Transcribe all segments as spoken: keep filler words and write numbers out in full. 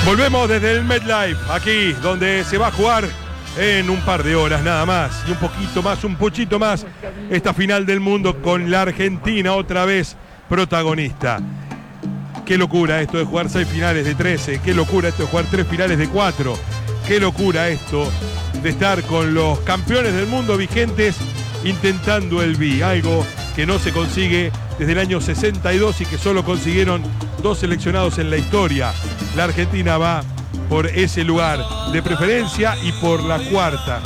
Volvemos desde el MetLife, aquí donde se va a jugar en un par de horas nada más y un poquito más, un pochito más, esta final del mundo con la Argentina otra vez protagonista. Qué locura esto de jugar seis finales de trece, qué locura esto de jugar tres finales de cuatro, qué locura esto de estar con los campeones del mundo vigentes intentando el B, algo que no se consigue desde el año sesenta y dos y que solo consiguieron dos seleccionados en la historia. La Argentina va por ese lugar de preferencia y por la cuarta,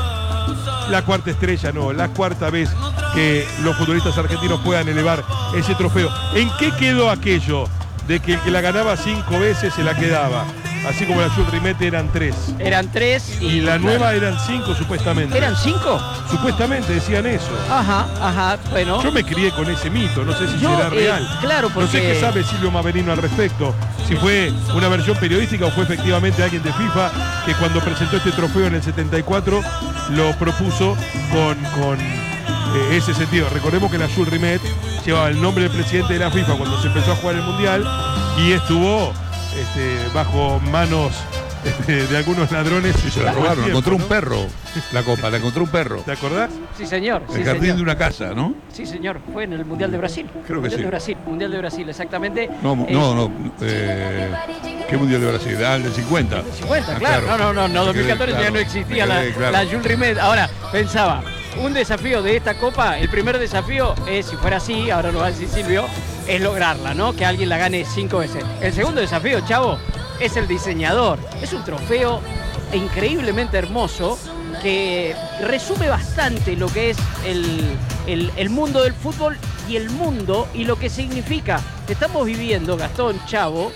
la cuarta estrella, no, la cuarta vez que los futbolistas argentinos puedan elevar ese trofeo. ¿En qué quedó aquello de que el que la ganaba cinco veces se la quedaba? Así como la Jules Rimet eran tres. Eran tres. Y, y la nueva eran cinco, supuestamente. ¿Eran cinco? Supuestamente decían eso. Ajá, ajá, bueno. Yo me crié con ese mito, no sé si Yo, será eh, real. Claro, porque... No sé qué sabe Silvio Maverino al respecto. Si fue una versión periodística o fue efectivamente alguien de FIFA que cuando presentó este trofeo en el setenta y cuatro lo propuso con, con eh, ese sentido. Recordemos que la Jules Rimet llevaba el nombre del presidente de la FIFA cuando se empezó a jugar el Mundial y estuvo... Este, bajo manos este, de algunos ladrones. Y se la robaron, tiempo, encontró ¿no? un perro, la copa, la encontró un perro. ¿Te acordás? Sí, señor. El sí, jardín señor. de una casa, ¿no? Sí, señor. Fue en el Mundial de Brasil. Creo que Mundial sí. de Brasil, Mundial de Brasil, exactamente. No, eh, no, no. Eh, ¿Qué Mundial de Brasil? Ah, el del cincuenta. El cincuenta, ah, claro. claro. No, no, no. dos mil catorce claro, ya no existía la, claro. la Jules Rimet. Ahora, pensaba, un desafío de esta copa, el primer desafío es, si fuera así, ahora lo va a decir Silvio, es lograrla, ¿no? Que alguien la gane cinco veces. El segundo desafío, Chavo, es el diseñador. Es un trofeo increíblemente hermoso que resume bastante lo que es el, el, el mundo del fútbol y el mundo y lo que significa. Estamos viviendo, Gastón, Chavo,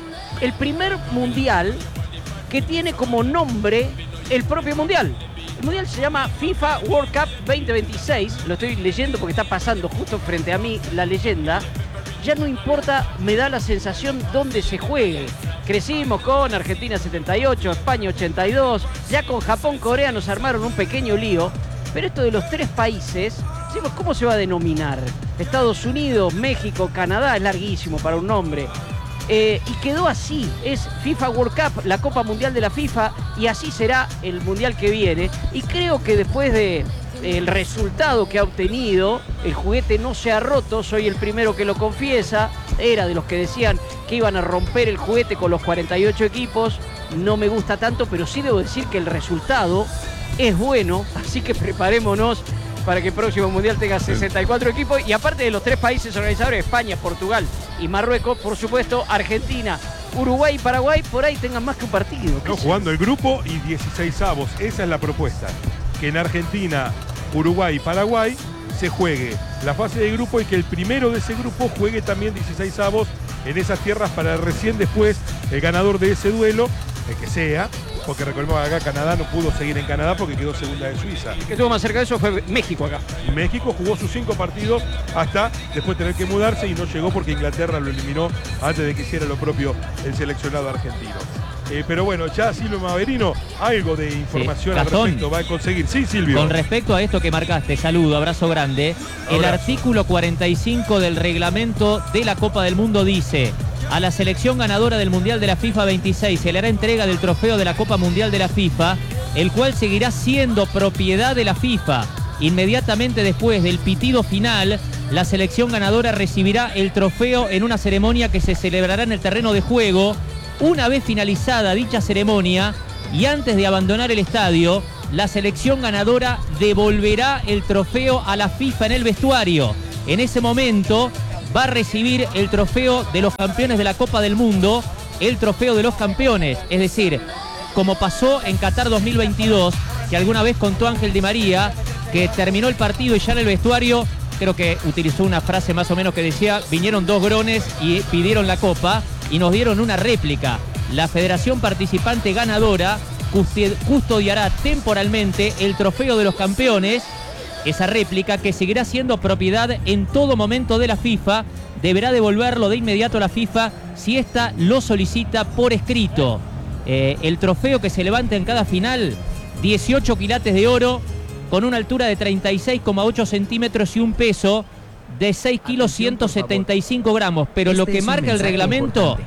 el primer mundial que tiene como nombre el propio mundial. El mundial se llama FIFA World Cup veinte veintiséis. Lo estoy leyendo porque está pasando justo frente a mí la leyenda. Ya no importa, me da la sensación dónde se juegue. Crecimos con Argentina setenta y ocho, España ochenta y dos, ya con Japón, Corea nos armaron un pequeño lío, pero esto de los tres países, decimos, ¿cómo se va a denominar? Estados Unidos, México, Canadá, es larguísimo para un nombre. Eh, y quedó así, es FIFA World Cup, la Copa Mundial de la FIFA, y así será el Mundial que viene. Y creo que después de... el resultado que ha obtenido, el juguete no se ha roto, soy el primero que lo confiesa, era de los que decían que iban a romper el juguete con los cuarenta y ocho equipos, no me gusta tanto, pero sí debo decir que el resultado es bueno, así que preparémonos para que el próximo Mundial tenga sesenta y cuatro equipos, y aparte de los tres países organizadores, España, Portugal y Marruecos, por supuesto, Argentina, Uruguay y Paraguay, por ahí tengan más que un partido. No, jugando el grupo y dieciséis avos, esa es la propuesta, que en Argentina, Uruguay y Paraguay se juegue la fase de grupo y que el primero de ese grupo juegue también dieciséis avos en esas tierras para recién después el ganador de ese duelo, el que sea, porque recordemos que acá Canadá no pudo seguir en Canadá porque quedó segunda de Suiza. El que estuvo más cerca de eso fue México acá. Y México jugó sus cinco partidos hasta después tener que mudarse y no llegó porque Inglaterra lo eliminó antes de que hiciera lo propio el seleccionado argentino. Eh, pero bueno, ya Silvio Maverino, algo de información sí. al Gastón, respecto va a conseguir. Sí, Silvio. Con respecto a esto que marcaste, saludo, abrazo grande. El Abrazo. artículo cuarenta y cinco del reglamento de la Copa del Mundo dice: a la selección ganadora del Mundial de la FIFA veintiséis se le hará entrega del trofeo de la Copa Mundial de la FIFA, el cual seguirá siendo propiedad de la FIFA. Inmediatamente después del pitido final, la selección ganadora recibirá el trofeo en una ceremonia que se celebrará en el terreno de juego. Una vez finalizada dicha ceremonia y antes de abandonar el estadio, la selección ganadora devolverá el trofeo a la FIFA en el vestuario. En ese momento va a recibir el trofeo de los campeones de la Copa del Mundo, el trofeo de los campeones. Es decir, como pasó en Qatar dos mil veintidós, que alguna vez contó Ángel Di María, que terminó el partido y ya en el vestuario, creo que utilizó una frase más o menos que decía, vinieron dos grones y pidieron la copa y nos dieron una réplica. La federación participante ganadora custodiará temporalmente el trofeo de los campeones, esa réplica que seguirá siendo propiedad en todo momento de la FIFA, deberá devolverlo de inmediato a la FIFA si ésta lo solicita por escrito. Eh, el trofeo que se levanta en cada final, dieciocho quilates de oro, con una altura de treinta y seis coma ocho centímetros y un peso de seis kilos ciento setenta y cinco gramos. Pero lo que marca el reglamento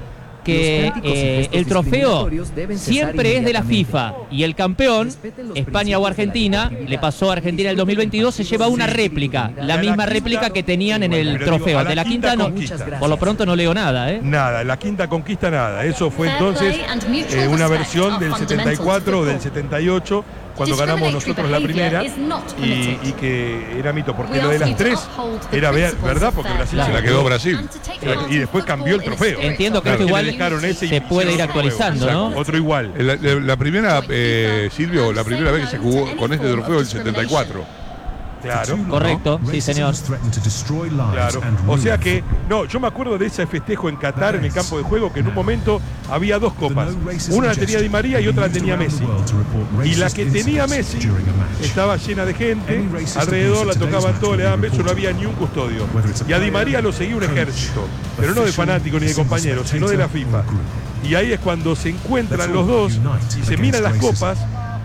que eh, el trofeo siempre es de la FIFA y el campeón, España o Argentina, le pasó a Argentina el dos mil veintidós, se lleva una réplica, la misma réplica que tenían en el trofeo. De la quinta no, por lo pronto no leo nada, ¿eh? Nada, la quinta conquista nada. Eso fue entonces eh, una versión del setenta y cuatro o del setenta y ocho, cuando ganamos nosotros la primera, y, y que era mito, porque lo de las tres era verdad, porque Brasil se la quedó Brasil. Y después cambió el trofeo. Entiendo que esto igual se puede ir actualizando, ¿no? Otro igual. La, la, la primera, eh, Silvio, la primera vez que se jugó con este trofeo el setenta y cuatro. Claro. Correcto, sí, señor. Claro. O sea que, no, yo me acuerdo de ese festejo en Qatar, en el campo de juego, que en un momento había dos copas. Una la tenía Di María y otra la tenía Messi. Y la que tenía Messi estaba llena de gente, alrededor la tocaban todos, le daban besos, no había ni un custodio. Y a Di María lo seguía un ejército, pero no de fanáticos ni de compañeros, sino de la FIFA. Y ahí es cuando se encuentran los dos y se miran las copas,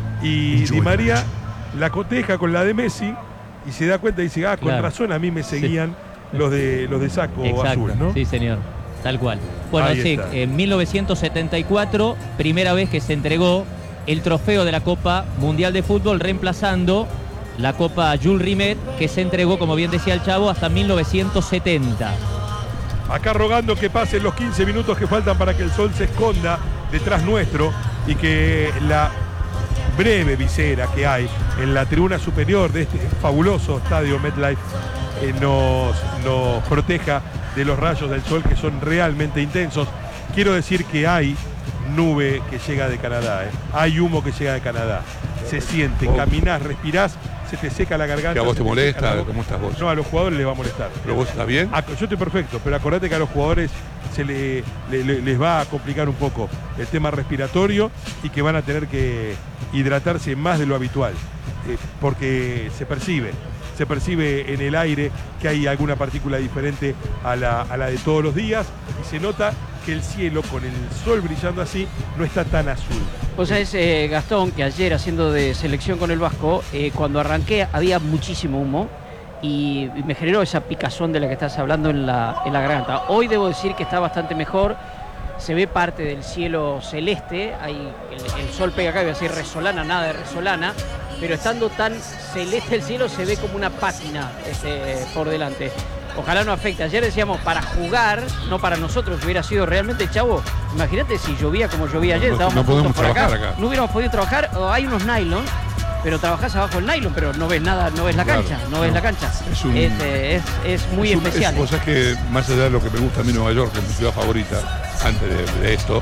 y Di María la coteja con la de Messi y se da cuenta y dice, ah, con claro. razón a mí me seguían sí. los de los de saco Exacto. azul, ¿no? Sí, señor, tal cual. Bueno, Ahí sí, está. en mil novecientos setenta y cuatro, primera vez que se entregó el trofeo de la Copa Mundial de Fútbol, reemplazando la Copa Jules Rimet, que se entregó, como bien decía el Chavo, hasta mil novecientos setenta. Acá rogando que pasen los quince minutos que faltan para que el sol se esconda detrás nuestro y que la breve visera que hay en la tribuna superior de este fabuloso estadio MetLife eh, nos, nos proteja de los rayos del sol, que son realmente intensos. Quiero decir que hay nube que llega de Canadá, ¿eh? Hay humo que llega de Canadá. Se siente, caminás, respirás, se te seca la garganta. ¿Que a vos te, te molesta? ¿Cómo estás vos? No, a los jugadores les va a molestar. ¿Pero vos estás bien? A, yo estoy perfecto, pero acordate que a los jugadores se le, le, le, les va a complicar un poco el tema respiratorio y que van a tener que hidratarse más de lo habitual, eh, porque se percibe, se percibe en el aire que hay alguna partícula diferente a la, a la de todos los días, y se nota que el cielo, con el sol brillando así, no está tan azul. Vos sabés, eh, Gastón, que ayer haciendo de selección con el Vasco, eh, cuando arranqué había muchísimo humo y me generó esa picazón de la que estás hablando en la, en la garganta. Hoy debo decir que está bastante mejor. Se ve parte del cielo celeste, hay, el, el sol pega acá, voy a decir resolana, nada de resolana, pero estando tan celeste el cielo se ve como una pátina este, por delante. Ojalá no afecte. Ayer decíamos para jugar, no para nosotros, hubiera sido realmente, Chavo, imagínate si llovía como llovía ayer, no, estábamos no podemos por acá, acá, no hubiéramos podido trabajar, o hay unos nylon, pero trabajás abajo del nylon, pero no ves nada, no ves la cancha, claro, no, no ves la cancha. Es, un, es, es, es muy es un, especial. Es, o sea que más allá de lo que me gusta a mí Nueva York, que es mi ciudad favorita, antes de, de esto,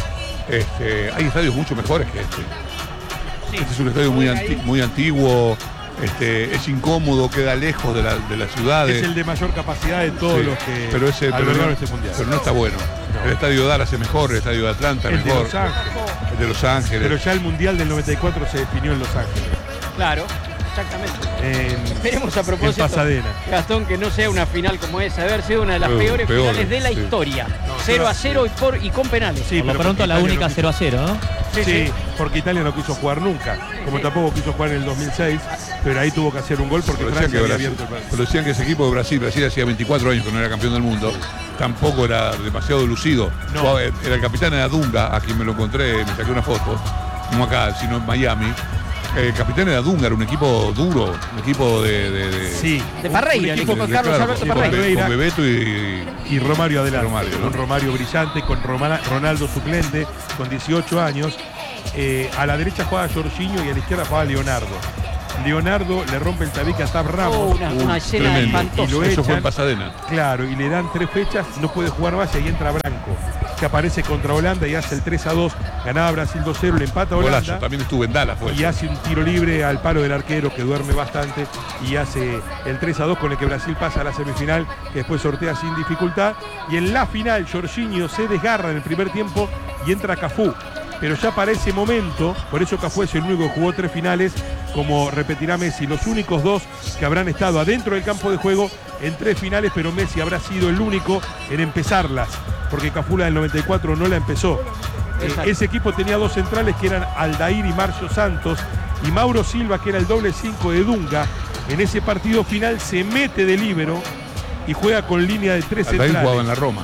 este, hay estadios mucho mejores que este. Sí, este es un estadio muy, anti, muy antiguo, este, es incómodo, queda lejos de, la, de las ciudades. Es el de mayor capacidad de todos sí, los que pero ese, albergaron pero, este mundial. Pero no está bueno. No. El estadio de Dallas es mejor, el estadio de Atlanta el mejor. De Los Ángeles. El de Los Ángeles. Pero ya el mundial del noventa y cuatro se definió en Los Ángeles. Claro. Exactamente. En, Esperemos a propósito, en Pasadena. Gastón, que no sea una final como esa, haber sido una de las peor, peores peor, finales de la sí. historia. No, cero a cero y, por, y con penales. Sí, por lo pronto la única no cero a cero, ¿no? Sí, sí, sí, porque Italia no quiso jugar nunca, como sí. tampoco quiso jugar en el dos mil seis, pero ahí tuvo que hacer un gol porque pero Francia había abierto el Pero decían que ese equipo de Brasil, Brasil hacía veinticuatro años que no era campeón del mundo, tampoco era demasiado lucido. No. Era el capitán de Dunga, a quien me lo encontré, me saqué una foto, no acá, sino en Miami. El capitán era Dunga, era un equipo duro, un equipo de... de, de sí, de Parreira, el equipo con Carlos claro, Alberto Parreira. Con Bebeto y, y Romario adelante. Romario, ¿no? Un Romario brillante, con Romana, Ronaldo suplente, con dieciocho años. Eh, a la derecha jugaba Jorginho y a la izquierda jugaba Leonardo. Leonardo le rompe el tabique a Tab Ramos. Oh, una, una escena espantosa. Y lo Eso echan, fue en Pasadena. Claro, y le dan tres fechas, no puede jugar más y ahí entra Branco, que aparece contra Holanda y hace el tres a dos, ganaba Brasil dos cero, le empata a Holanda. Golazo, también estuvo en Dallas. Fue y eso. Hace un tiro libre al palo del arquero, que duerme bastante, y hace el tres a dos con el que Brasil pasa a la semifinal, que después sortea sin dificultad. Y en la final, Jorginho se desgarra en el primer tiempo y entra Cafú. Pero ya para ese momento, por eso Cafú es el único que jugó tres finales, como repetirá Messi, los únicos dos que habrán estado adentro del campo de juego en tres finales, pero Messi habrá sido el único en empezarlas, porque Cafú la del noventa y cuatro no la empezó. Eh, ese equipo tenía dos centrales que eran Aldair y Marcio Santos, y Mauro Silva, que era el doble cinco de Dunga. En ese partido final se mete de líbero y juega con línea de tres Aldair centrales. jugaba en la Roma.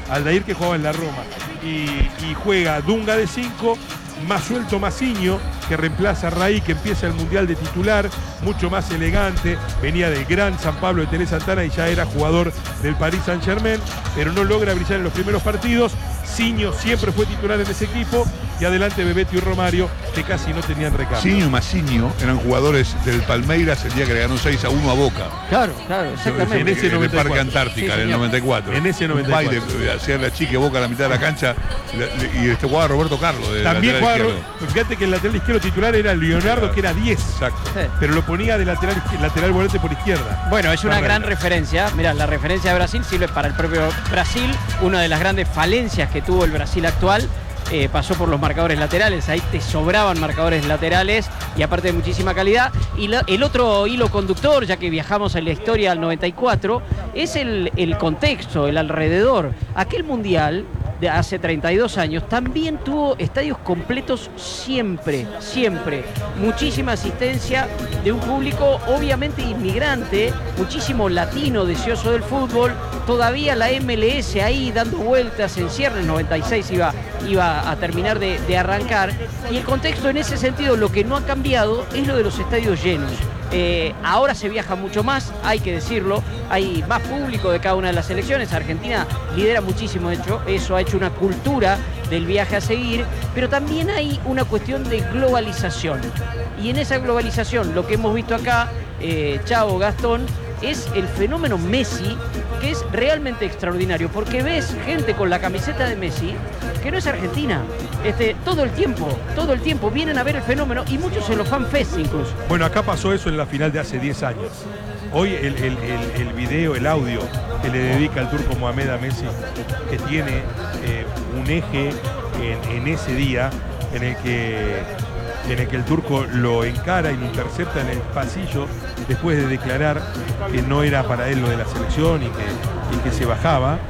Aldair que jugaba en la Roma. Y, y juega Dunga de cinco, más suelto Mazinho, que reemplaza a Raí, que empieza el Mundial de titular, mucho más elegante, venía del gran San Pablo de Teresa Santana y ya era jugador del Paris Saint-Germain, pero no logra brillar en los primeros partidos. Siño siempre fue titular en ese equipo y adelante Bebeto y Romario, que casi no tenían recambio. Siño y Mazinho eran jugadores del Palmeiras el día que le ganó seis a uno a Boca. Claro, claro, exactamente. En ese En el noventa y cuatro. Parque Antártica, Sí, en el noventa y cuatro. En ese noventa y cuatro. Un baile, hacía la chica Boca a la mitad de la cancha le- le- y este jugaba Roberto Carlos. De También lateral jugaba, izquierdo. fíjate que el lateral izquierdo titular era Leonardo, que era diez, Exacto. Sí. pero lo ponía de lateral, izquier- lateral volante por izquierda. Bueno, es una Barrera. gran referencia. Mira, la referencia de Brasil sirve para el propio Brasil. Una de las grandes falencias que tuvo el Brasil actual eh, pasó por los marcadores laterales. Ahí te sobraban marcadores laterales y aparte de muchísima calidad. Y la- el otro hilo conductor, ya que viajamos en la historia al noventa y cuatro, es el, el contexto, el alrededor. Aquel mundial de hace treinta y dos años también tuvo estadios completos siempre, siempre. Muchísima asistencia de un público obviamente inmigrante, muchísimo latino deseoso del fútbol. Todavía la M L S ahí dando vueltas en cierre, el noventa y seis iba, iba a terminar de, de arrancar. Y el contexto en ese sentido, lo que no ha cambiado es lo de los estadios llenos. Eh, ahora se viaja mucho más, hay que decirlo, hay más público de cada una de las selecciones. Argentina lidera muchísimo hecho, eso ha hecho una cultura del viaje a seguir, pero también hay una cuestión de globalización. Y en esa globalización, lo que hemos visto acá, eh, Chavo, Gastón, es el fenómeno Messi, que es realmente extraordinario, porque ves gente con la camiseta de Messi que no es argentina. Este, todo el tiempo, todo el tiempo vienen a ver el fenómeno y muchos en los fanfests incluso. Bueno, acá pasó eso en la final de hace diez años. Hoy el, el, el, el video, el audio que le dedica el turco Mohamed a Messi, que tiene eh, un eje en, en ese día en el que en el que el turco lo encara y lo intercepta en el pasillo después de declarar que no era para él lo de la selección y que, y que se bajaba.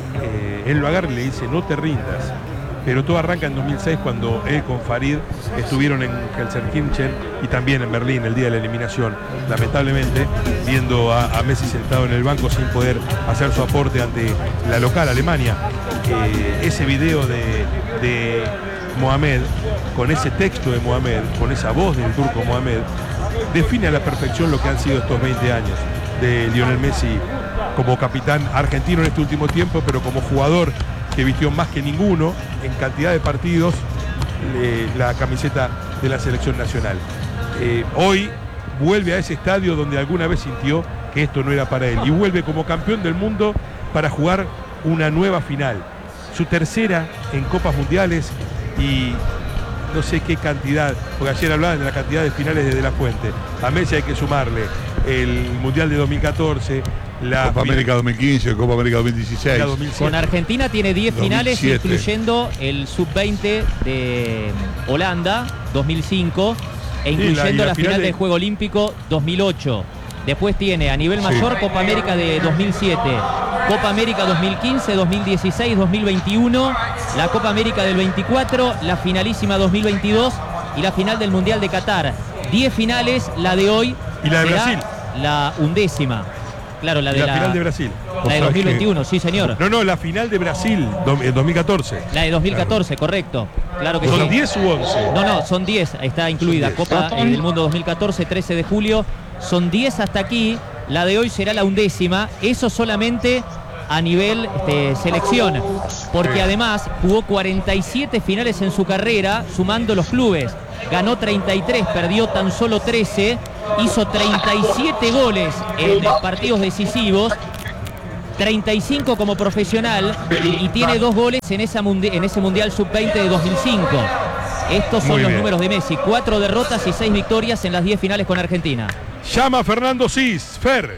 Eh, él lo agarra y le dice: no te rindas. Pero todo arranca en dos mil seis cuando él con Farid estuvieron en Gelsenkirchen y también en Berlín el día de la eliminación. Lamentablemente, viendo a, a Messi sentado en el banco sin poder hacer su aporte ante la local Alemania. Eh, ese video de, de Mohamed, con ese texto de Mohamed, con esa voz del turco Mohamed, define a la perfección lo que han sido estos veinte años de Lionel Messi como capitán argentino en este último tiempo, pero como jugador que vistió más que ninguno en cantidad de partidos eh, la camiseta de la selección nacional. Eh, hoy vuelve a ese estadio donde alguna vez sintió que esto no era para él y vuelve como campeón del mundo para jugar una nueva final, su tercera en Copas Mundiales y no sé qué cantidad, porque ayer hablaban de la cantidad de finales de De La Fuente. A Messi hay que sumarle el Mundial de dos mil catorce, la Copa América dos mil quince, Copa América dos mil dieciséis. dos mil siete. Con Argentina tiene diez finales, dos mil siete. incluyendo el sub veinte de Holanda, dos mil cinco, e incluyendo y la- y la la, final final de- del Juego Olímpico dos mil ocho. Después tiene a nivel Sí. mayor Copa América de dos mil siete, Copa América dos mil quince, dos mil dieciséis, dos mil veintiuno, la Copa América del veinticuatro, la finalísima dos mil veintidós y la final del Mundial de Qatar. diez finales, la de hoy Y la de será Brasil. la undécima. Claro, la Y de la, la, final de Brasil. la de dos mil veintiuno, sí señor. No, no, la final de Brasil, do- en dos mil catorce. La de dos mil catorce, correcto. Claro que ¿Son sí. diez u once? No, no, son diez. Está incluida Son diez. Copa eh, del Mundo dos mil catorce, trece de julio. Son diez hasta aquí. La de hoy será la undécima. Eso solamente a nivel este, selección. Porque Sí. además jugó cuarenta y siete finales en su carrera, sumando los clubes. Ganó treinta y tres, perdió tan solo trece. Hizo treinta y siete goles en partidos decisivos. treinta y cinco como profesional y tiene dos goles en, esa mundi- en ese Mundial sub veinte de dos mil cinco. Estos son Muy los bien. números de Messi. Cuatro derrotas y seis victorias en las diez finales con Argentina. Llama a Fernando Cis, Fer.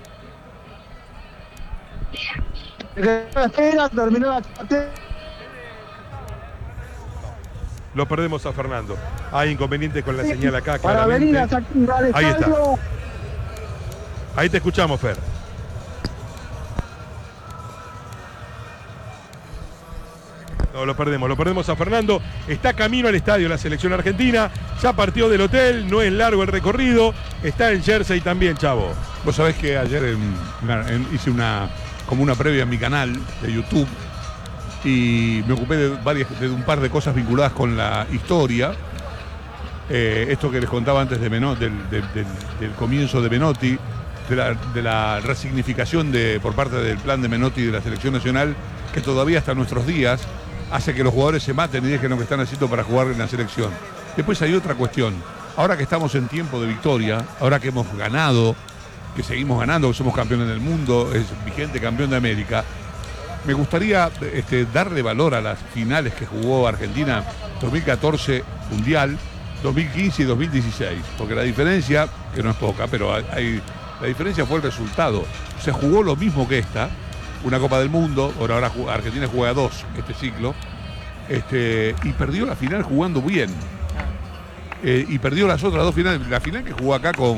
Terminó la partida. Lo perdemos a Fernando. Hay inconveniente con la señal acá, Para venir a claramente. sacar al Ahí está. estadio. Ahí te escuchamos, Fer. No, lo perdemos, lo perdemos a Fernando. Está camino al estadio la selección argentina. Ya partió del hotel, no es largo el recorrido. Está en Jersey también, Chavo. Vos sabés que ayer en- en- hice una como una previa en mi canal de YouTube y me ocupé de, varias, de un par de cosas vinculadas con la historia. Eh, esto que les contaba antes de Menot, del, del, del, del comienzo de Menotti, de la, de la resignificación de, por parte del plan de Menotti de la selección nacional, que todavía hasta nuestros días hace que los jugadores se maten y dejen lo que están haciendo para jugar en la selección. Después hay otra cuestión. Ahora que estamos en tiempo de victoria, ahora que hemos ganado, que seguimos ganando, que somos campeones del mundo, es vigente campeón de América, me gustaría este, darle valor a las finales que jugó Argentina dos mil catorce Mundial, dos mil quince y dos mil dieciséis, porque la diferencia, que no es poca, pero hay, la diferencia fue el resultado. Se jugó lo mismo que esta, una Copa del Mundo, ahora, ahora Argentina juega dos este ciclo, este, y perdió la final jugando bien. Eh, y perdió las otras dos finales. La final que jugó acá con.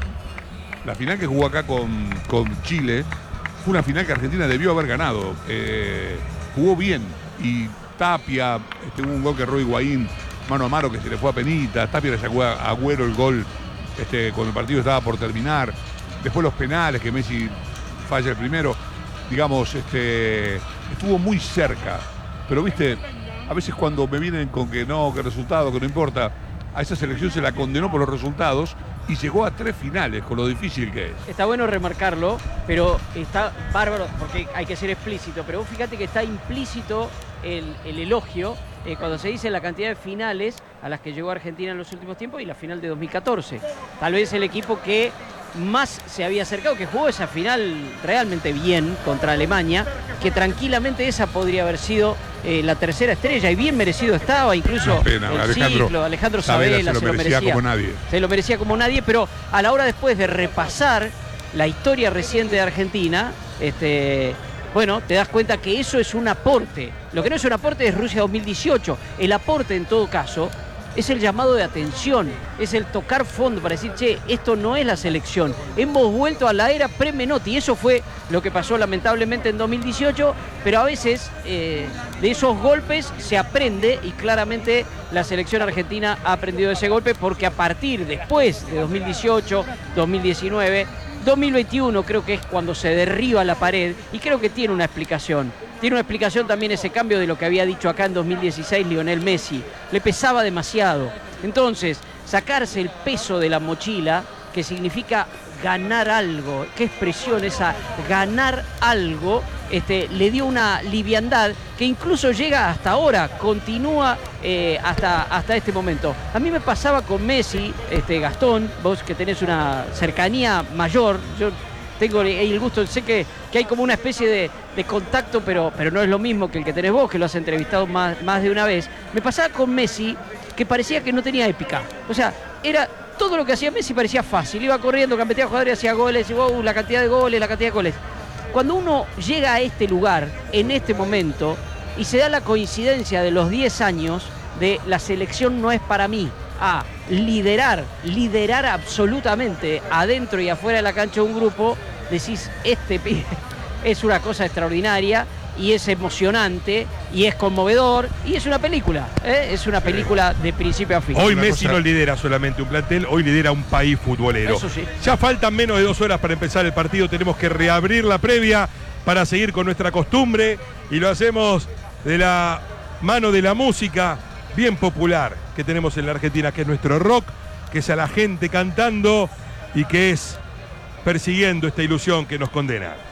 La final que jugó acá con, con Chile fue una final que Argentina debió haber ganado. Eh, jugó bien. Y Tapia, este, hubo un gol que erró Higuaín mano a mano que se le fue a penita. Tapia le sacó a Agüero el gol este, cuando el partido estaba por terminar. Después los penales, que Messi falla el primero. Digamos, este, estuvo muy cerca. Pero viste, a veces cuando me vienen con que no, que resultado, que no importa, a esa selección se la condenó por los resultados y llegó a tres finales, con lo difícil que es. Está bueno remarcarlo, pero está bárbaro, porque hay que ser explícito, pero vos fíjate que está implícito el, el elogio eh, cuando se dice la cantidad de finales a las que llegó Argentina en los últimos tiempos y la final de dos mil catorce. Tal vez el equipo que más se había acercado, que jugó esa final realmente bien contra Alemania, que tranquilamente esa podría haber sido eh, la tercera estrella, y bien merecido estaba, incluso Una pena, el Alejandro, ciclo, Alejandro Sabela se lo, se lo merecía, merecía como nadie. Se lo merecía como nadie, pero a la hora después de repasar la historia reciente de Argentina, este, bueno, te das cuenta que eso es un aporte. Lo que no es un aporte es Rusia dos mil dieciocho. El aporte, en todo caso, es el llamado de atención, es el tocar fondo para decir, che, esto no es la selección. Hemos vuelto a la era pre-Menotti, y eso fue lo que pasó lamentablemente en dos mil dieciocho, pero a veces eh, de esos golpes se aprende, y claramente la selección argentina ha aprendido de ese golpe, porque a partir después de dos mil dieciocho, dos mil diecinueve, dos mil veintiuno creo que es cuando se derriba la pared, y creo que tiene una explicación. Tiene una explicación también ese cambio de lo que había dicho acá en dos mil dieciséis Lionel Messi. Le pesaba demasiado. Entonces, sacarse el peso de la mochila, que significa ganar algo, qué expresión esa, ganar algo, este, le dio una liviandad que incluso llega hasta ahora, continúa eh, hasta, hasta este momento. A mí me pasaba con Messi, este, Gastón, vos que tenés una cercanía mayor, yo tengo el gusto, sé que, que hay como una especie de, de contacto, pero, pero no es lo mismo que el que tenés vos, que lo has entrevistado más, más de una vez. Me pasaba con Messi que parecía que no tenía épica. O sea, era todo lo que hacía Messi parecía fácil. Iba corriendo, gambeteaba jugadores, hacía goles, y wow, la cantidad de goles, la cantidad de goles. Cuando uno llega a este lugar, en este momento, y se da la coincidencia de los diez años de la selección no es para mí, a liderar, liderar absolutamente adentro y afuera de la cancha un grupo, decís, este pibe es una cosa extraordinaria y es emocionante y es conmovedor y es una película, ¿eh? Es una película de principio a fin. Hoy Una Messi cosa... no lidera solamente un plantel, hoy lidera un país futbolero. Eso sí. Ya faltan menos de dos horas para empezar el partido, tenemos que reabrir la previa para seguir con nuestra costumbre y lo hacemos de la mano de la música bien popular que tenemos en la Argentina, que es nuestro rock, que es a la gente cantando y que es persiguiendo esta ilusión que nos condena.